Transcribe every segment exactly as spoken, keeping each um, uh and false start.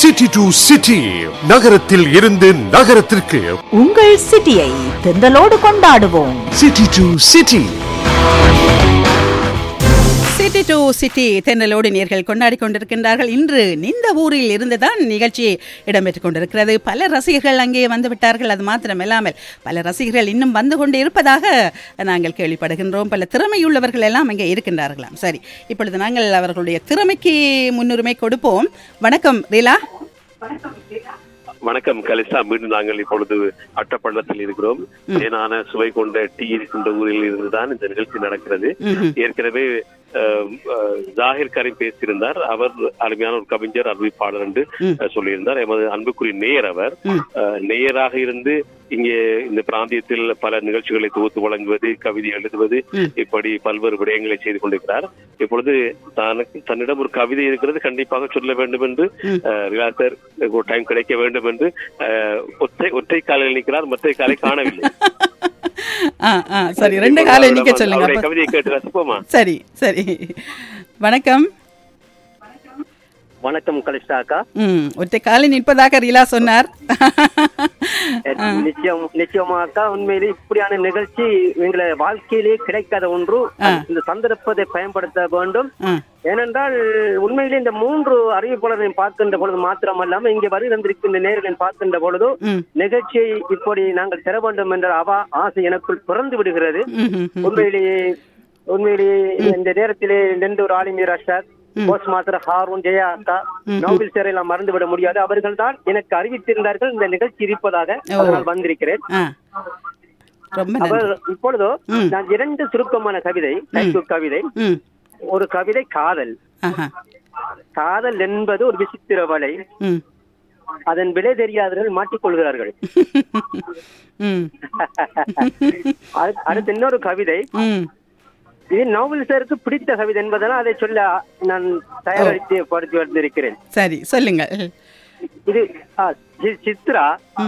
City to city, நகரத்தில் இருந்து நகரத்திற்கு உங்கள் சிட்டியை தென்றலோடு கொண்டாடுவோம். City to city. City to city தென்றலோடு நேர்கள் கொண்டாடி கொண்டிருக்கின்றார்கள். இன்று இந்த ஊரில் இருந்துதான் நிகழ்ச்சி இடம்பெற்றுக் கொண்டிருக்கிறது. பல ரசிகர்கள் அங்கே வந்து விட்டார்கள். அது மாத்திரமில்லாமல் பல ரசிகர்கள் இன்னும் வந்து கொண்டு இருப்பதாக நாங்கள் கேள்விப்படுகின்றோம். பல திறமையுள்ளவர்கள் எல்லாம் அங்கே இருக்கின்றார்களாம். சரி, இப்பொழுது நாங்கள் அவர்களுடைய திறமைக்கு முன்னுரிமை கொடுப்போம். வணக்கம் ரீலா. வணக்கம் கலிசா. மீண்டும் நாங்கள் இப்பொழுது அட்டப்பள்ளத்தில் இருக்கிறோம். தேனான சுவை கொண்ட டீ இருக்கின்ற ஊரில் இருந்துதான் இந்த நிகழ்ச்சி நடக்கிறது. ஏற்கனவே ஜாகிர் கரீம் பேசியிருந்தார். அவர் அருமையான ஒரு கவிஞர், அறிவிப்பாளர் என்று சொல்லியிருந்தார். எமது அன்புக்குரிய நேயர். அவர் நேயராக இருந்து இங்கே இந்த பிராந்தியத்தில் பல நிகழ்ச்சிகளை தொகுத்து வழங்குவது, கவிதை எழுதுவது, இப்படி பல்வேறு விடயங்களை செய்து கொண்டிருக்கிறார். இப்பொழுது தனக்கு தன்னிடம் ஒரு கவிதை இருக்கிறது, கண்டிப்பாக சொல்ல வேண்டும் என்று ரிலாசர் ஒரு டைம் கிடைக்க வேண்டும் என்று ஒற்றை ஒற்றை காலில் நிற்கிறார். மற்ற காலை காணவில்லை. சரி, ரெண்டு காலை நிக்க சொல்லுங்க. கவிதையை கேட்டு ரசிப்போமா? சரி சரி. வணக்கம். வணக்கம் கலிஷ்டா அக்கா. ம், ஒற்றை காலை நிற்பதாக ரீலா சொன்னார். நிச்சயம் நிச்சயமா அக்கா. உண்மையிலே இப்படியான நிகழ்ச்சி எங்களை வாழ்க்கையிலே கிடைக்காத ஒன்று. இந்த சந்தர்ப்பத்தை பயன்படுத்த வேண்டும். ஏனென்றால் உண்மையிலே இந்த மூன்று அறிவிப்பாளர்களையும் பார்க்கின்ற பொழுது மாத்திரமல்லாம இங்கே வருகின்ற நேர்களை பார்க்கின்ற பொழுது நிகழ்ச்சியை இப்படி நாங்கள் பெற வேண்டும் என்ற அவா ஆசை எனக்குள் பிறந்து விடுகிறது. உண்மையிலேயே உண்மையிலேயே இந்த நேரத்திலே நின்று ஒரு ஆலிமீர் அஷாத், போஸ்ட் மாஸ்டர் ஹாரூன், ஜெயா அக்கா, நோபல் சேரை எல்லாம் மறந்துவிட முடியாது. அவர்கள் தான் எனக்கு அறிவித்திருந்தார்கள் இந்த நிகழ்ச்சி இருப்பதாக. அதனால் வந்திருக்கிறேன். அவர் இப்பொழுதோ நான் இரண்டு சுருக்கமான கவிதை, கவிதை. ஒரு கவிதை காதல். காதல் என்பது ஒரு விசித்திர வலை. அதன் விலை தெரியாதவர்கள் மாட்டிக்கொள்கிறார்கள். அடுத்து இன்னொரு கவிதை. இது நோபல் சாருக்கு பிடித்த கவிதை என்பதனால் அதை சொல்ல நான் தயாரித்து படுத்தி வந்திருக்கிறேன். சரி, சொல்லுங்க. இது சித்ரா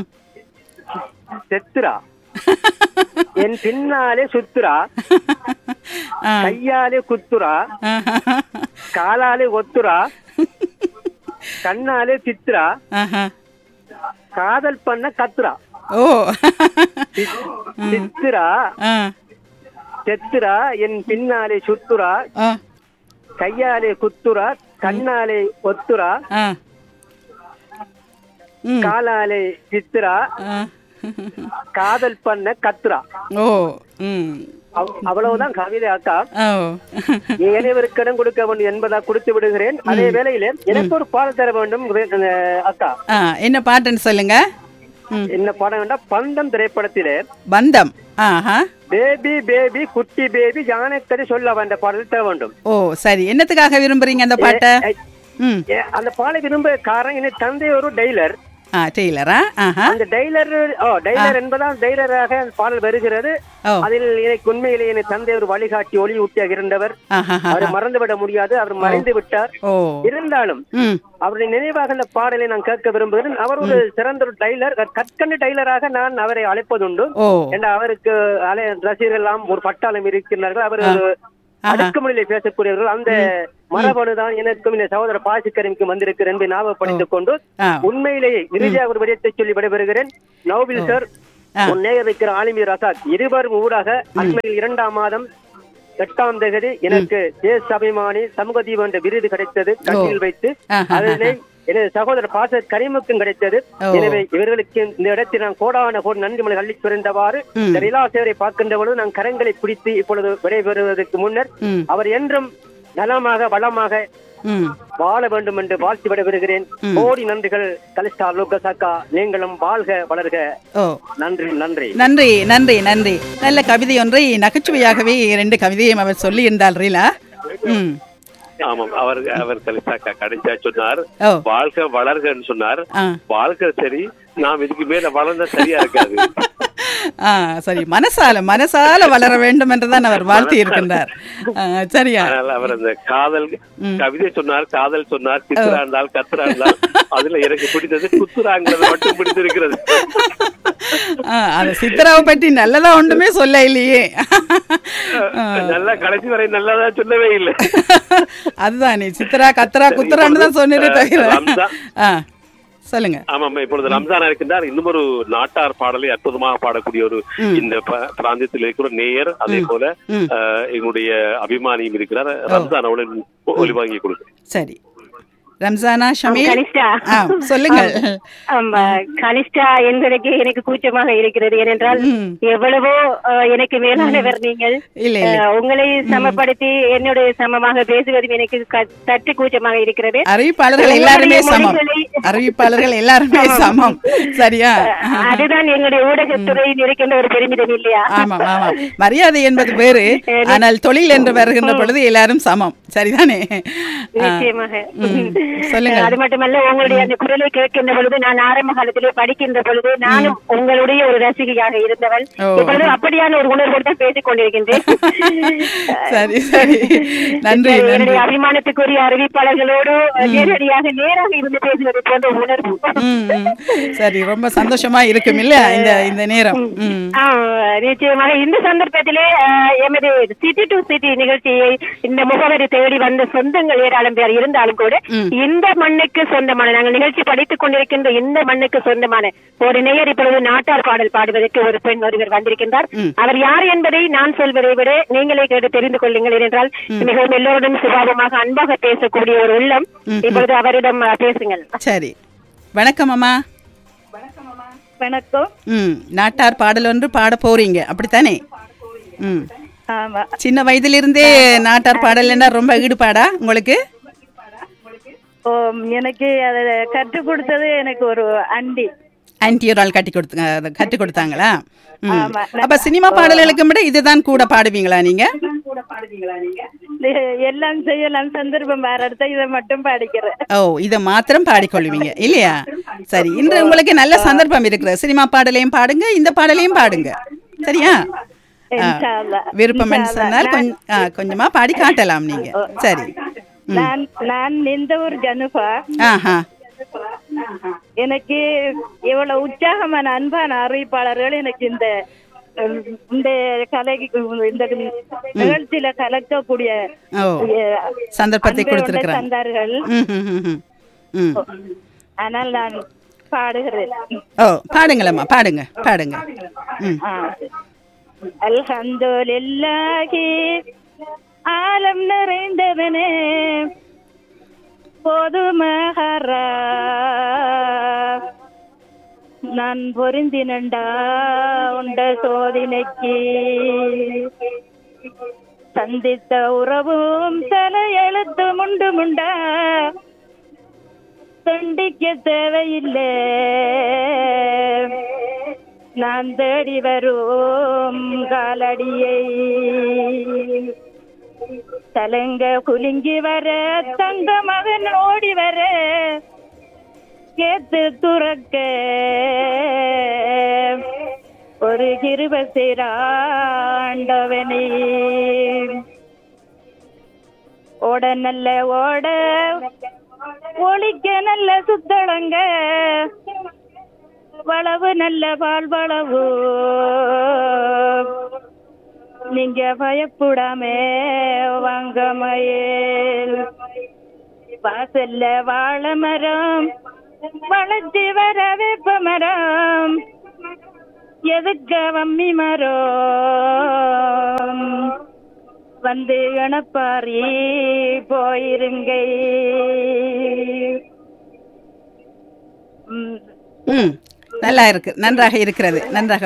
செத்ரா என் பின்னாலே சுத்துரா, கையாலே குத்துரா, காலாலே ஒத்துரா, கண்ணாலே சித்ரா, காதல் பண்ண கத்துரா. ஓ, சித்ரா செத்துரா, என் பின்னாலே சுத்துரா, கையாலே குத்துரா, கண்ணாலே ஒத்துரா, காலாலே சித்ரா, காதல் பண்ண கத்துரா. ஓ, அவ்வளவுதான் கவிதை அக்கா. ஏனைவருக்கு இடம் கொடுக்க வேண்டும் என்பதா கொடுத்து விடுகிறேன். அதே வேளையில எனக்கு ஒரு பாடம் தர வேண்டும் அக்கா. என்ன பாட்டுன்னு சொல்லுங்க. என்ன பாடம் வேண்டாம். பந்தம் திரைப்படத்திலே பந்தம். பேபி பேபி குட்டி பேபி யானைக்கதை சொல்ல வந்த பாடல் தர வேண்டும். ஓ சரி, என்னத்துக்காக விரும்புறீங்க அந்த பாட்டை? அந்த பாடலை விரும்ப காரணம் என் தந்தை ஒரு டெய்லர். டெய்லரா? அந்த டெய்லர் டெய்லர் என்பதால் டெய்லராக பாடல் வருகிறது. அதில் எனக்கு உண்மையிலே என் தந்தை ஒரு வழிகாட்டி, ஒளி ஊட்டியாக இருந்தவர். அவர் மறந்துவிட முடியாது. அவர் மறைந்து விட்டார். இருந்தாலும் அவருடைய நினைவாக அந்த பாடலை நான் கேட்க விரும்புகிறேன். அவர் ஒரு சிறந்த ஒரு டெய்லர், கற்கண்டு டெய்லராக நான் அவரை அழைப்பதுண்டு. ஏன்னா அவருக்கு ரசிகர்கள் எல்லாம் ஒரு பட்டாளம் இருக்கிறார்கள். அவர் ஒரு அடுக்குமுறையிலே பேசக்கூடியவர்கள். அந்த மரபணுதான் எனக்கும் இந்த சகோதர பாசிக்கரிக்கு வந்திருக்கிறேன் என்று ஞாபகப்படுத்திக் கொண்டு உண்மையிலேயே இறுதியாக ஒரு விடயத்தை சொல்லி விடைபெறுகிறேன். நோபல் சார், நேயர் வைக்கிற ஆலிமீர் அசாத் இருவரும் ஊடாக அண்மையில் இரண்டாம் மாதம் எட்டாம் தேதி எனக்கு தேச அபிமானி சமூக தீபம் என்ற விருது கிடைத்தது. கட்டில் வைத்து அதிலே எனது சகோதர பாச கரீமுக்கும் கிடைத்தது. எனவே இவர்களுக்கு இந்த இடத்தில் நான் கோடான கோடி நன்றி மலை அள்ளி பிறந்தவாறு ரிலாசேவரை பார்க்கின்ற பொழுது நான் கரங்களை பிடித்து இப்பொழுது விடைபெறுவதற்கு முன்னர் அவர் என்றும் நலமாக வளமாக வாழ வேண்டும் என்று வாழ்த்து விடைபெறுகிறேன். கோடி நன்றிகள் கலிஸ்டா லோகசாக்கா. நீங்களும் வாழ்க வளர்க. நன்றி நன்றி நன்றி நன்றி நன்றி. நல்ல கவிதை ஒன்றை நகைச்சுவையாகவே இரண்டு கவிதையும் அவர் சொல்லி இருந்தால் ரீலா. ம் ஆமாம், அவர் அவர் கலிஸ்டா கடைசியா சொன்னார் வாழ்க வளர்கன்னு சொன்னார். வாழ்க்கை சரி, நாம் இதுக்கு மேல வளர்ந்தா சரியா இருக்காது. சரி, மனசால மனசால வளர வேண்டும் என்றுதான் அவர் வாழ்த்தி இருக்கின்றார். சரியா? அவர் அந்த காதல் கவிதை சொன்னார், காதல் சொன்னார், சித்ரா இருந்தால் கத்துரா இருந்தால் அதுல எனக்கு பிடித்தது குத்துராங்கிறது மட்டும் பிடித்திருக்கிறது. அது சித்ராவை பற்றி நல்லதா ஒன்றுமே சொல்ல இல்லையே. நல்லா கடைசி வரை நல்லதா சொல்லவே இல்லை. அதுதான் நீ சித்ரா கத்ரா குத்துரான்னு தான் சொன்னதே தவிர சொல்லுங்க. ஆமாம், இப்பொழுது ரம்ஜானா இருக்கின்றார். இன்னும் ஒரு நாட்டார் பாடலை அற்புதமாக பாடக்கூடிய ஒரு இந்த பிராந்தியத்தில் இருக்கிற நேயர், அதே போல எங்களுடைய அபிமானியும் இருக்கிறார். ரம்ஜானாவோட ஒளிவாங்கி கொடுக்கிறேன். சரி, ரம்ஜானா ஷமீல் கனிஷ்டா, சொல்லுங்கள். கனிஷ்டா என்பதற்கு எனக்கு கூச்சமாக இருக்கிறது. ஏனென்றால் எவ்வளவோ எனக்கு மேலானவர் நீங்கள். உங்களை சமப்படுத்தி என்னுடைய சமமாக பேசுவதும் எனக்கு சற்று கூச்சமாக இருக்கிறது. அறிவிப்பாளர்கள் எல்லாருமே சமம், அறிவிப்பாளர்கள் எல்லாருமே சமம். சரியா? அதுதான் எங்களுடைய ஊடகத்துறையில் இருக்கின்ற ஒரு பெருமிதம் இல்லையா? ஆமா ஆமா, மரியாதை என்பது வேறு, ஆனால் தொழில் என்று வருகின்ற பொழுது எல்லாரும் சமம். சரிதானே? நிச்சயமாக. சொல்லுங்க. அது மட்டுமல்ல, உங்களுடைய அந்த குரலை கேட்கின்ற பொழுது நான் ஆரம்ப காலத்திலே படிக்கின்ற பொழுது நானும் உங்களுடைய ஒரு ரசிகையாக இருந்தவள். இப்பொழுது அப்படியான ஒரு உணர்வோடு தான் பேசிக் கொண்டிருக்கின்றேன். சரி சரி, நன்றி. என்னுடைய அபிமானத்துக்குரிய அறிவிப்பாளர்களோடு நேரடியாக நேராக இருந்து பேசுவது போன்ற உணர்வு. சரி, ரொம்ப சந்தோஷமா இருக்கும் இல்ல இந்த இந்த நேரம்? நிச்சயமாக. இந்த சந்தர்ப்பத்திலே எமது சிட்டி டு சிட்டி நிகழ்ச்சியை இந்த முகவரி தேடி வந்த சொந்தங்கள் ஏராளம் பேர் இருந்தாலும் கூட இந்த மண்ணுக்கு சொந்தமான, நாங்கள் நிகழ்ச்சி படித்துக் கொண்டிருக்கின்ற இந்த மண்ணுக்கு சொந்தமான ஒரு நேயர் இப்பொழுது நாட்டார் பாடல் பாடுவதற்கு ஒரு பெண் ஒருவர் வந்திருக்கின்றார். அவர் யார் என்பதை நான் சொல்வதை விட நீங்களே கேட்டு தெரிந்து கொள்ளுங்கள். ஏனென்றால் மிகவும் எல்லோருடன் சுபாவமாக அன்பாக பேசக்கூடிய ஒரு உள்ளம். இப்பொழுது அவரிடம் பேசுங்கள். சரி, வணக்கம் அம்மா. வணக்கம். ம், நாட்டார் பாடல் ஒன்று பாட போறீங்க அப்படித்தானே? ம், ஆமா. சின்ன வயதிலிருந்தே நாட்டார் பாடல் என்ன ரொம்ப ஈடுபாடா உங்களுக்கு? எனக்கு அதை கற்றுக் கொடுத்தது எனக்கு ஒரு ஆண்டி ஆன்டி ஒரு ஆள் கட்டி கொடுத்து கற்றுக் கொடுத்தாங்களா? அப்ப சினிமா பாடல்களுக்கு விட இதுதான் கூட பாடுவீங்களா நீங்க? எல்லாம் செய்யலாம், சந்தர்ப்பம் வேற இடத்த இதை மட்டும் பாடிக்கிறேன். ஓ, இதை மாத்திரம் பாடிக்கொள்வீங்க இல்லையா? சரி, இன்று உங்களுக்கு நல்ல சந்தர்ப்பம் இருக்குது. சினிமா பாடலையும் பாடுங்க, இந்த பாடலையும் பாடுங்க. சரியா? விருப்பம் சொன்னால் கொஞ்சம் கொஞ்சமா பாடி காட்டலாம் நீங்க. சரி. நான் நான் இந்த ஒரு ஜனுபா. எனக்கு இவ்வளவு உற்சாகமான அன்பான அறிவிப்பாளர்கள் எனக்கு இந்த இந்த கலைக்கு இந்த நிகழ்ச்சியில கலக்கக்கூடிய சந்தர்ப்பத்தை கொடுத்திருக்கிறார்கள் தந்தார்கள். ஆனால் நான் பாடுகிறேன். ஓ, பாடுங்களம்மா, பாடுங்க பாடுங்க. அல்ஹம்துலில்லாஹி ஆலம் நிறைந்தவனே போதுமஹரா நான் பொருந்தினண்டா உண்ட சோதனைக்கு சந்தித்த உறவும் தலை எழுத்து முண்டு முண்டா தண்டிக்க தேவையில்லை நான் தேடி வரும் காலடியை தலங்க குலுங்கி வர தங்க மகன் ஓடி வர கேத்து துறக்க ஒரு கிருபை செய்றாண்டவனே ஓட நல்ல ஓட ஒளிக்க நல்ல சுத்தளங்க வளவு நல்ல பால் வளவு நீங்க பயப்படாமே வாங்க மயில் வாசல்ல வாழ மரம் வளர்ச்சி வர வேப்ப மரம் எதுக்க வம்மி மரம் வந்து இணப்பாரி போயிருங்க. நல்லா இருக்கு, நன்றாக இருக்கிறது, நன்றாக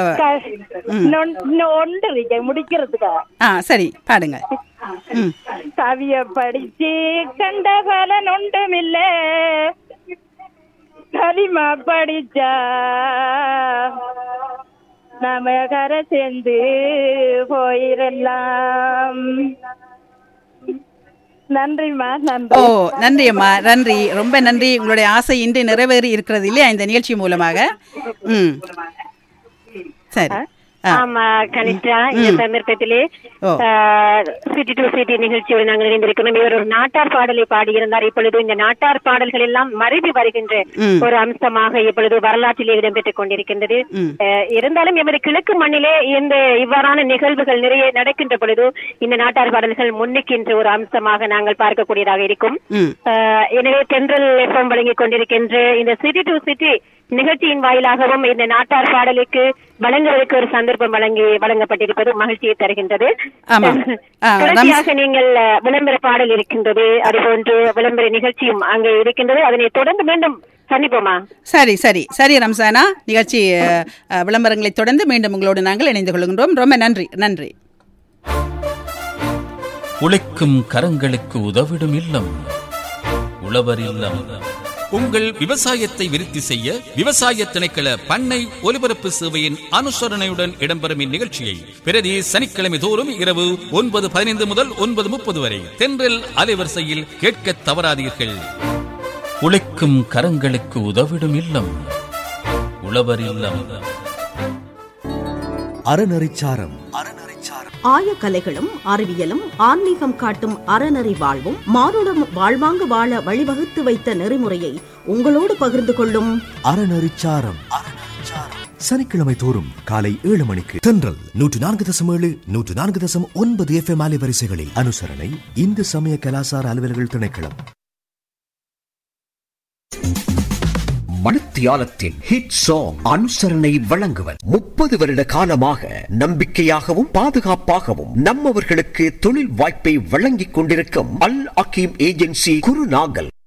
ஒன்று முடிக்கிறதுக்கா? ஆ சரி, பாடுங்க. கவிய படிச்சு கண்ட பலன் ஒன்றுமில்ல, கலிமா படிச்சா நாம கரை சேர்ந்து போயிடலாம். நன்றிம்மா. நன்றி. ஓ, நன்றி அம்மா, நன்றி, ரொம்ப நன்றி. உங்களுடைய ஆசை இன்று நிறைவேறி இருக்கிறது இல்லையா இந்த நிகழ்ச்சி மூலமாக? ம், சரி, ஆமா கனிஷ்டா, இந்த சந்தர்ப்பத்திலே சிட்டி டு சிட்டி நிகழ்ச்சியோடு நாங்கள் இணைந்திருக்கிறோம். இவர் ஒரு நாட்டார் பாடலை பாடியிருந்தார். இப்பொழுது இந்த நாட்டார் பாடல்கள் எல்லாம் மறைவு வருகின்ற ஒரு அம்சமாக இப்பொழுது வரலாற்றிலே இடம்பெற்றுக் கொண்டிருக்கின்றது. இருந்தாலும் எமது கிழக்கு மண்ணிலே இந்த இவ்வாறான நிகழ்வுகள் நிறைய நடக்கின்ற பொழுது இந்த நாட்டார் பாடல்கள் முன்னிக்கின்ற ஒரு அம்சமாக நாங்கள் பார்க்கக்கூடியதாக இருக்கும். எனவே தென்றல் எஃப்எம் வழங்கிக் கொண்டிருக்கின்ற இந்த சிட்டி டு சிட்டி நிகழ்ச்சியின் வாயிலாகவும் இந்த நாட்டார் பாடலுக்கு வழங்குவதற்கு ஒரு சந்தர்ப்பம் வழங்கி வழங்கப்பட்டிருப்பது மகிழ்ச்சியை தருகின்றது. தொடர்ச்சியாக நீங்கள் விளம்பர பாடல் இருக்கின்றது, அதுபோன்று விளம்பர நிகழ்ச்சியும் அங்கே இருக்கின்றது. அதனை தொடர்ந்து மீண்டும் சந்திப்போமா? சரி சரி சரி ரம்சானா, நிகழ்ச்சி விளம்பரங்களை தொடர்ந்து மீண்டும் உங்களோடு நாங்கள் இணைந்து கொள்கின்றோம். ரொம்ப நன்றி நன்றி. உழைக்கும் கரங்களுக்கு உதவிடும் இல்லம் உழவர் இல்லம். உங்கள் விவசாயத்தை விருத்தி செய்ய விவசாய திணைக்கள பண்ணை ஒலிபரப்பு சேவையின் அனுசரணையுடன் இடம்பெறும் இந்நிகழ்ச்சியை பிரதி சனிக்கிழமை தோறும் இரவு ஒன்பது பதினைந்து முதல் ஒன்பது முப்பது வரை தென்றல் அலைவரிசையில் கேட்க தவறாதீர்கள். உழைக்கும் கரங்களுக்கு உதவிடும் இல்லம் உழவர் இல்லம். அறநெறிச்சாரம் ஆய கலைகளும் அறிவியலும் ஆன்மீகம் காட்டும் அறநெறி வாழ்வும் மானுடம் வாழ்வாங்கு வாழ வழிவகுத்து வைத்த நெறிமுறையை உங்களோடு பகிர்ந்து கொள்ளும் அறநெறிச்சாரம். சனிக்கிழமை தோறும் காலை ஏழு மணிக்கு தென்றல் நூற்று நான்கு தசம் ஏழு நூற்று நான்கு தசம் ஒன்பது எஃப் எம் அலைவரிசைகளில். அனுசரணை இந்து சமய கலாசார அலுவலர்கள் திணைக்களம். மணித்தியாலத்தின் ஹிட் சாங் அனுசரணை வழங்குவர். முப்பது வருட காலமாக நம்பிக்கையாகவும் பாதுகாப்பாகவும் நம்மவர்களுக்கு தொழில் வாய்ப்பை வழங்கிக் கொண்டிருக்கும் அல் அகீம் ஏஜென்சி குருநாகல்.